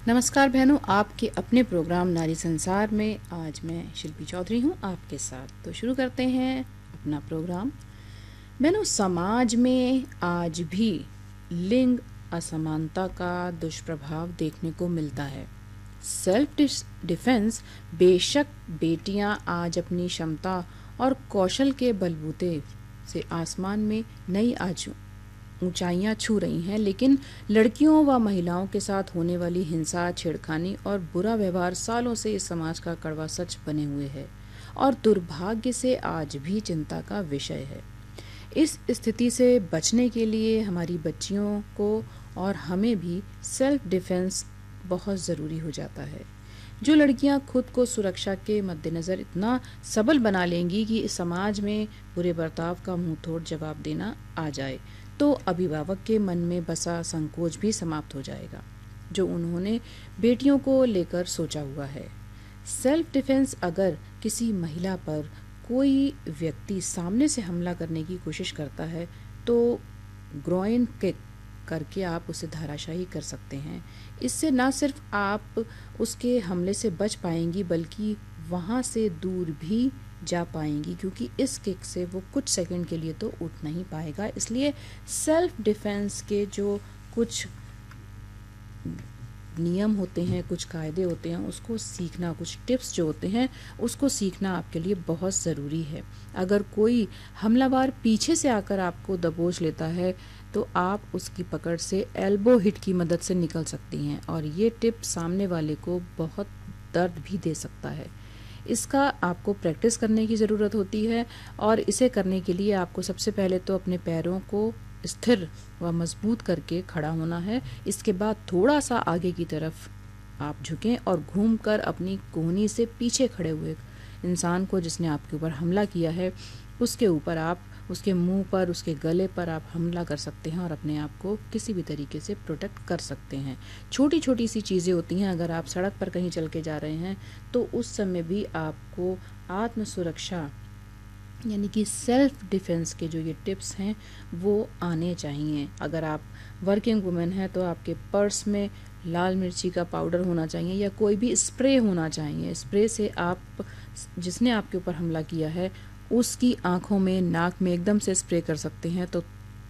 नमस्कार बहनों, आपके अपने प्रोग्राम नारी संसार में आज मैं शिल्पी चौधरी हूँ आपके साथ। तो शुरू करते हैं अपना प्रोग्राम। बहनों, समाज में आज भी लिंग असमानता का दुष्प्रभाव देखने को मिलता है। सेल्फ डिफेंस बेशक बेटियां आज अपनी क्षमता और कौशल के बलबूते से आसमान में नई ऊंचाइयां छू रही हैं, लेकिन लड़कियों व महिलाओं के साथ होने वाली हिंसा, छेड़खानी और बुरा व्यवहार सालों से इस समाज का कड़वा सच बने हुए है और दुर्भाग्य से आज भी चिंता का विषय है। इस स्थिति से बचने के लिए हमारी बच्चियों को और हमें भी सेल्फ डिफेंस बहुत ज़रूरी हो जाता है। जो लड़कियां खुद को सुरक्षा के मद्देनज़र इतना सबल बना लेंगी कि इस समाज में बुरे बर्ताव का मुंह तोड़ जवाब देना आ जाए, तो अभिभावक के मन में बसा संकोच भी समाप्त हो जाएगा जो उन्होंने बेटियों को लेकर सोचा हुआ है। सेल्फ डिफेंस अगर किसी महिला पर कोई व्यक्ति सामने से हमला करने की कोशिश करता है तो ग्रोइन किक करके आप उसे धराशायी कर सकते हैं। इससे न सिर्फ आप उसके हमले से बच पाएंगी बल्कि वहाँ से दूर भी जा पाएंगी, क्योंकि इस किक से वो कुछ सेकंड के लिए तो उठ नहीं पाएगा। इसलिए सेल्फ डिफेंस के जो कुछ नियम होते हैं, कुछ कायदे होते हैं, उसको सीखना, कुछ टिप्स जो होते हैं उसको सीखना आपके लिए बहुत ज़रूरी है। अगर कोई हमलावर पीछे से आकर आपको दबोच लेता है तो आप उसकी पकड़ से एल्बो हिट की मदद से निकल सकती हैं और ये टिप सामने वाले को बहुत दर्द भी दे सकता है। इसका आपको प्रैक्टिस करने की ज़रूरत होती है और इसे करने के लिए आपको सबसे पहले तो अपने पैरों को स्थिर व मजबूत करके खड़ा होना है। इसके बाद थोड़ा सा आगे की तरफ आप झुकें और घूमकर अपनी कोहनी से पीछे खड़े हुए इंसान को जिसने आपके ऊपर हमला किया है उसके ऊपर आप उसके मुंह पर, उसके गले पर आप हमला कर सकते हैं और अपने आप को किसी भी तरीके से प्रोटेक्ट कर सकते हैं। छोटी छोटी सी चीज़ें होती हैं। अगर आप सड़क पर कहीं चल के जा रहे हैं तो उस समय भी आपको आत्म सुरक्षा यानी कि सेल्फ डिफेंस के जो ये टिप्स हैं वो आने चाहिए। अगर आप वर्किंग वुमेन हैं तो आपके पर्स में लाल मिर्ची का पाउडर होना चाहिए या कोई भी स्प्रे होना चाहिए। स्प्रे से आप जिसने आपके ऊपर हमला किया है उसकी आंखों में, नाक में एकदम से स्प्रे कर सकते हैं तो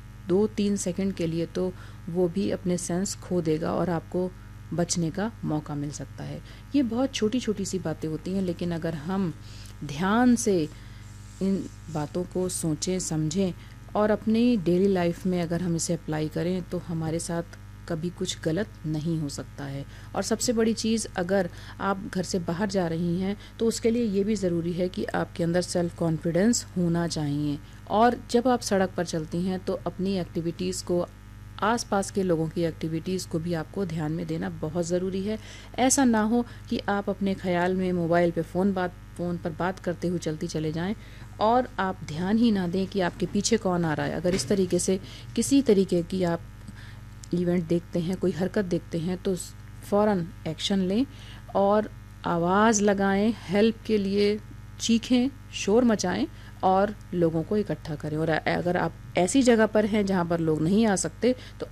2-3 सेकंड के लिए तो वो भी अपने सेंस खो देगा और आपको बचने का मौका मिल सकता है। ये बहुत छोटी छोटी सी बातें होती हैं, लेकिन अगर हम ध्यान से इन बातों को सोचें, समझें और अपनी डेली लाइफ में अगर हम इसे अप्लाई करें तो हमारे साथ कभी कुछ गलत नहीं हो सकता है। और सबसे बड़ी चीज़, अगर आप घर से बाहर जा रही हैं तो उसके लिए ये भी ज़रूरी है कि आपके अंदर सेल्फ कॉन्फिडेंस होना चाहिए। और जब आप सड़क पर चलती हैं तो अपनी एक्टिविटीज़ को, आसपास के लोगों की एक्टिविटीज़ को भी आपको ध्यान में देना बहुत ज़रूरी है। ऐसा ना हो कि आप अपने ख्याल में मोबाइल पे फ़ोन पर बात करते हुए चलती चले जाएं और आप ध्यान ही ना दें कि आपके पीछे कौन आ रहा है। अगर इस तरीके से किसी तरीके की आप इवेंट देखते हैं, कोई हरकत देखते हैं तो फ़ौरन एक्शन लें और आवाज़ लगाएं, हेल्प के लिए चीखें, शोर मचाएं और लोगों को इकट्ठा करें। और अगर आप ऐसी जगह पर हैं जहां पर लोग नहीं आ सकते तो